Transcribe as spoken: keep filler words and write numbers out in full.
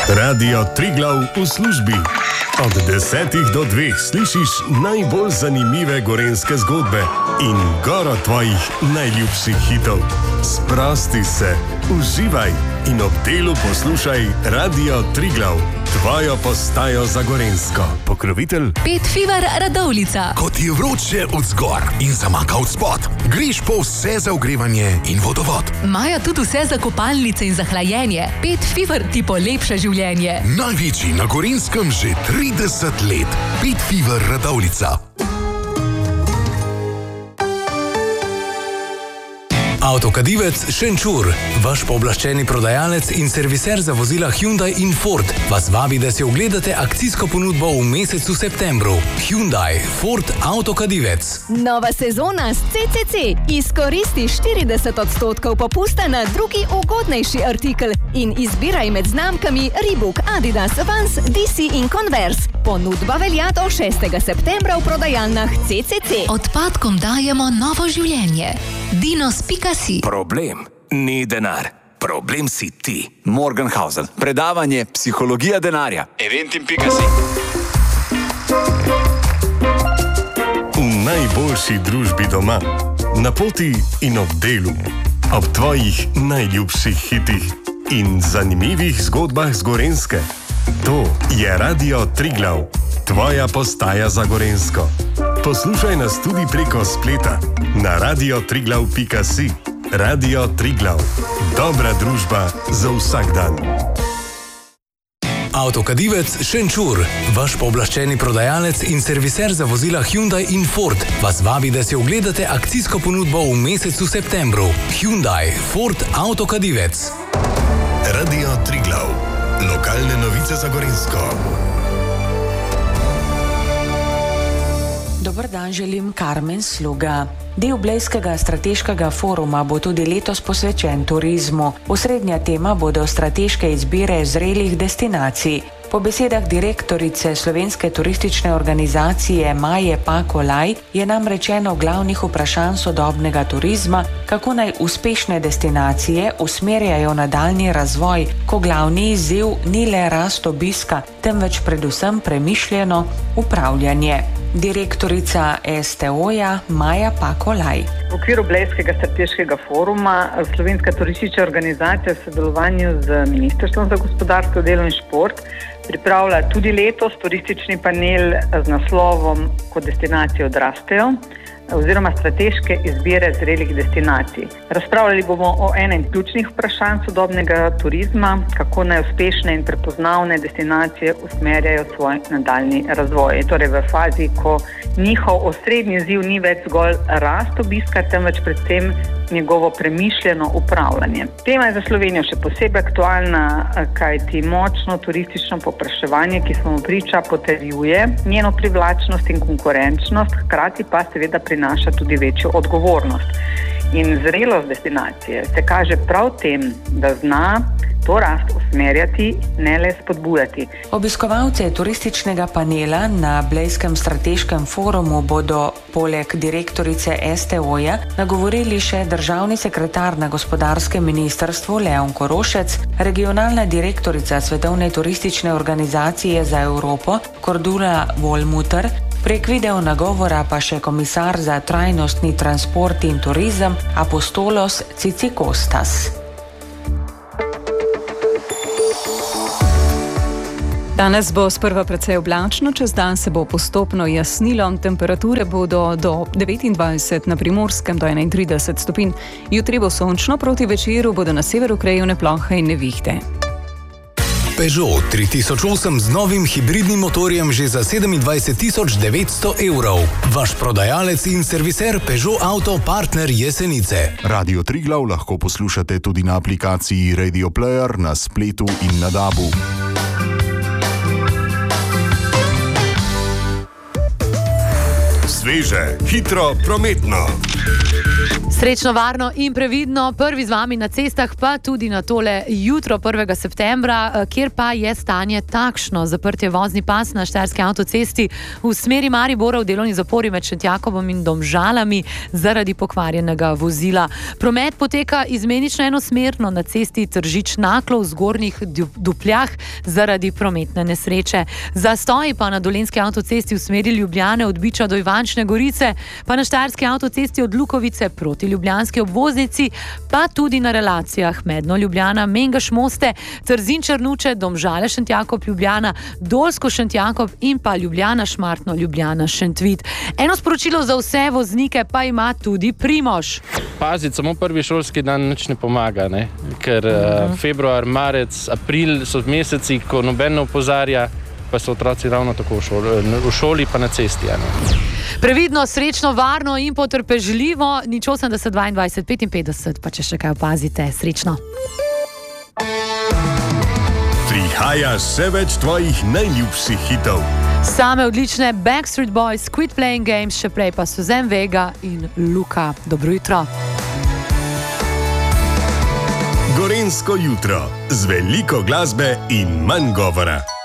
Radio Triglav v službi. Od desetih do dveh slišiš najbolj zanimive gorenjske zgodbe in goro tvojih najljubših hitov. Sprosti se, uživaj in ob delu poslušaj Radio Triglav, tvojo postajo za gorenjsko. Pokrovitelj Pet Fever Radovljica. Ko ti je vroče od zgor in zamaka od spod, greš po vse za ogrevanje in vodovod. Imajo tudi vse za kopalnice in za hlajenje. Pet Fever ti polepša življenje. Največji na Gorenjskem že trideset let. Pet Fever Radovljica. Avtokadivec Šenčur, vaš pooblaščeni prodajalec in serviser za vozila Hyundai in Ford, vas vabi, da si ogledate akcijsko ponudbo v mesecu septembru. Hyundai, Ford, Avtokadivec. Nova sezona s C C C. Izkoristi štirideset odstotkov popusta na drugi ugodnejši artikel in izbiraj med znamkami Reebok, Adidas, Vans, D C in Converse. Ponudba velja do šestega septembra v prodajalnah C C C. Odpadkom dajemo novo življenje. Dinos pika si. Problem ni denar. Problem si ti. Morgenhausen. Predavanje Psihologija denarja. Eventim pika si. V najboljši družbi doma, na poti in ob delu, ob tvojih najljubših hitih in zanimivih zgodbah z Gorenjske. To je Radio Triglav, tvoja postaja za gorenjsko. Poslušaj nas tudi preko spleta na radio triglav pika si. Radio Triglav, dobra družba za vsak dan. Avtokadivec Šenčur, vaš pooblaščeni prodajalec in serviser za vozila Hyundai in Ford, vas vabi, da si ogledate akcijsko ponudbo v mesecu septembru. Hyundai, Ford, Avtokadivec. Radio Triglav, lokalne novice za Gorenjsko. Dobar dan, želim Karmen Sluga. Del Blejskega strateškega foruma bo tudi letos posvečen turizmu. Osrednja tema bodo strateške izbire zrelih destinacij. Po besedah direktorice Slovenske turistične organizacije Maje Pakolaj je nam rečeno glavnih vprašanj sodobnega turizma, kako naj uspešne destinacije usmerjajo nadaljnji razvoj, ko glavni izziv ni le rast obiska, temveč predvsem premišljeno upravljanje. Direktorica S T O-ja Maja Pakolaj. V okviru Blejskega strateškega foruma Slovenska turistična organizacija v sodelovanju z Ministrstvom za gospodarstvo, delo in šport pripravlja tudi letos turistični panel z naslovom Ko destinacije odrastejo oziroma strateške izbire zrelih destinacij. Razpravljali bomo o enem ključnih vprašanj sodobnega turizma, kako naj uspešne in prepoznavne destinacije usmerjajo svoj nadaljni razvoj. Torej v fazi, ko njihov osrednji izziv ni več zgolj rast obiska, temveč predvsem njegovo premišljeno upravljanje. Tema je za Slovenijo še posebej aktualna, kajti močno turistično povpraševanje, ki smo mu priča, potrjuje njeno privlačnost in konkurenčnost, hkrati pa seveda prinaša tudi večjo odgovornost. In zrelost destinacije se kaže prav tem, da zna to rast usmerjati, ne le spodbujati. Obiskovalce turističnega panela na Blejskem strateškem forumu bodo poleg direktorice S T O-ja nagovorili še državni sekretar na gospodarskem ministrstvu Leon Korošec, regionalna direktorica Svetovne turistične organizacije za Evropo Cordula Wolmuter, prek video nagovora pa še komisar za trajnostni transport in turizem Apostolos Cicikostas. Danes bo sprva precej oblačno, čez dan se bo postopno jasnilo, temperature bodo do devetindvajset na Primorskem do enaintrideset stopinj. Jutri bo sončno, proti večeru bodo na severu krajevne plohe in nevihte. Peugeot tri tisoč osem z novim hibridnim motorjem že za sedemindvajset tisoč devetsto evrov. Vaš prodajalec in serviser Peugeot Auto Partner Jesenice. Radio Triglav lahko poslušate tudi na aplikaciji Radio Player, na spletu in na dabu. Sveže, hitro, prometno. Srečno, varno in previdno, prvi z vami na cestah, pa tudi na tole jutro prvega septembra, kjer pa je stanje takšno. Zaprt je vozni pas na Štajerski avtocesti v smeri Maribora v delovni zapori med Šentjakobom in Domžalami zaradi pokvarjenega vozila. Promet poteka izmenično enosmerno na cesti Tržič-Naklo v zgornjih Dupljah zaradi prometne nesreče. Zastoji pa na Dolenjski avtocesti v smeri Ljubljane od Biča do Ivančne Gorice, pa na Štajerski avtocesti od Lukovice proti ljubljanski obvoznici, pa tudi na relacijah Medno Ljubljana, Mengeš Moste, Trzin Črnuče, Domžale Šentjakob Ljubljana, Dolsko Šentjakob in pa Ljubljana Šmartno Ljubljana Šentvid. Eno sporočilo za vse voznike pa ima tudi Primož. Paziti, samo prvi šolski dan nič ne pomaga, ne? Ker uh, februar, marec, april so meseci, ko noben ne opozarja, pa so otroci ravno tako v šoli, v šoli pa na cesti. Ne? Previdno, srečno, varno in potrpežljivo. Nič osemdeset dvaindvajset petinpetdeset, pa če še kaj opazite, srečno. Prihaja še več tvojih najljubših hitov. Same odlične Backstreet Boys, Quit Playing Games, še prej pa Suzanne Vega in Luka. Dobro jutro. Gorenjsko jutro z veliko glasbe in manj govora.